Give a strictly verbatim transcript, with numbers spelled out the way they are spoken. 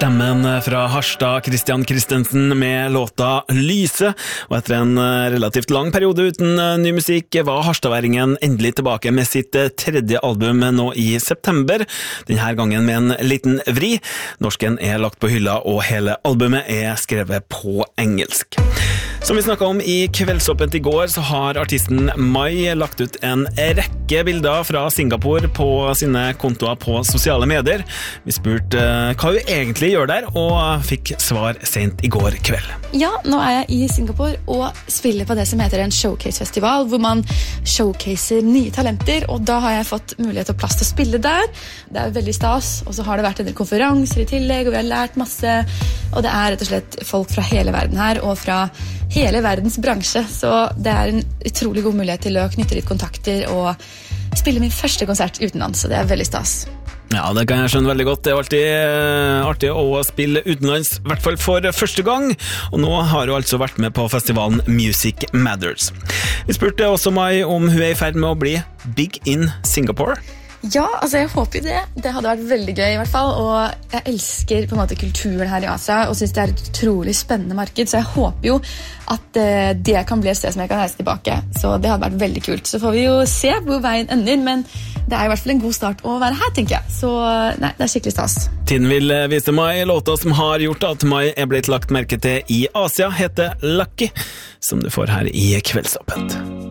Stemmen fra Harstad, Christian Christensen med låta Lyse, og etter en relativt lang periode uten ny musikk var harstadværingen endelig tilbake med sitt tredje album nå i september, denne gangen med en liten vri. Norsken er lagt på hylla og hele albumet er skrevet på engelsk. Som vi snakket om i Kveldsåpent i går, så har artisten Mai lagt ut en rekke bilder fra Singapore på sine kontoer på sosiale medier. Vi spurte hva hun egentlig gjør der, og fikk svar sent i går kveld. Ja, nå er jeg i Singapore og spiller på det som heter en showcase-festival, hvor man showcaser nye talenter, og da har jeg fått mulighet og plass til å spille der. Det er veldig stas, og så har det vært en del konferanser i tillegg, og vi har lært masse, og det er rett og slett folk fra hele verden her, og fra hele verdens bransje, så det er en utrolig god mulighet til å knytte litt kontakter og spille min første konsert utenlands, så det er veldig stas. Ja, det kan jeg skjønne veldig godt. Det er alltid artig å spille utenlands, i hvert fall for første gang, og nå har hun altså vært med på festivalen Music Matters. Vi spurte også Mai om hun er i ferd med å bli big in Singapore. Ja, altså jeg håper jo det. Det hadde vært veldig gøy i hvert fall, og jeg elsker på en måte kulturen her i Asia, og synes det er et utrolig spennende marked, så jeg håper jo at uh, det kan bli et sted som jeg kan reise tilbake, så det hadde vært veldig kult. Så får vi jo se hvor veien ender, men det er i hvert fall en god start å være her, tenker jeg. Så nei, det er skikkelig stas. Tiden vil vise Mai. Låta som har gjort at Mai er blitt lagt merke til i Asia heter Lucky, som du får her i Kveldsåpent.